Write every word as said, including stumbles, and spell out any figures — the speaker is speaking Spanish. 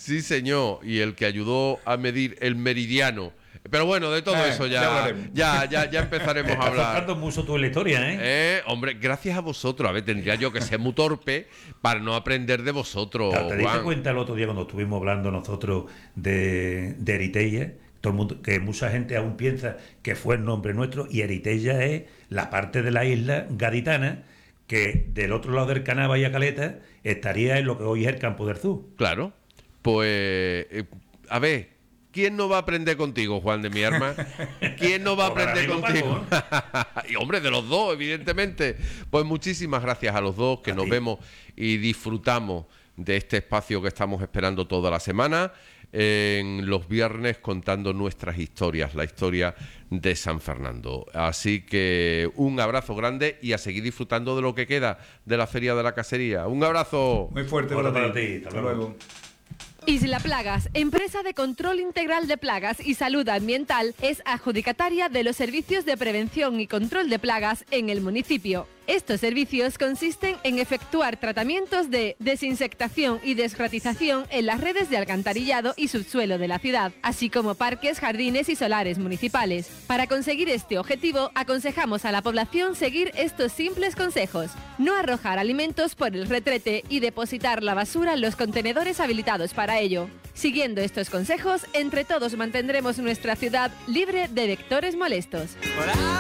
Sí, señor, y el que ayudó a medir el meridiano. Pero bueno, de todo eh, eso ya ya, ya, ya empezaremos a hablar. Estás contando mucho tú en la historia, ¿eh? ¿eh? Hombre, gracias a vosotros. A ver, tendría yo que ser muy torpe para no aprender de vosotros, Claro, ¿te diste Juan? cuenta el otro día cuando estuvimos hablando nosotros de, de Eritrea? Todo el mundo, que mucha gente aún piensa que fue el nombre nuestro, y Eritrea es la parte de la isla gaditana que del otro lado del canal Bahía Caleta estaría en lo que hoy es el Campo del Sur. Claro. Pues, eh, a ver, ¿quién no va a aprender contigo, Juan de mi arma? ¿Quién no va a Por aprender amigo contigo? Paco, Y hombre, de los dos, evidentemente. Pues muchísimas gracias a los dos, que A nos ti. vemos y disfrutamos de este espacio que estamos esperando toda la semana, en los viernes, contando nuestras historias, la historia de San Fernando. Así que un abrazo grande y a seguir disfrutando de lo que queda de la Feria de la Casería. Un abrazo. Muy fuerte Otro para para ti. ti, hasta Hasta luego. luego. Isla Plagas, empresa de control integral de plagas y salud ambiental, es adjudicataria de los servicios de prevención y control de plagas en el municipio. Estos servicios consisten en efectuar tratamientos de desinsectación y desgratización en las redes de alcantarillado y subsuelo de la ciudad, así como parques, jardines y solares municipales. Para conseguir este objetivo, aconsejamos a la población seguir estos simples consejos: no arrojar alimentos por el retrete y depositar la basura en los contenedores habilitados para ello. Siguiendo estos consejos, entre todos mantendremos nuestra ciudad libre de vectores molestos.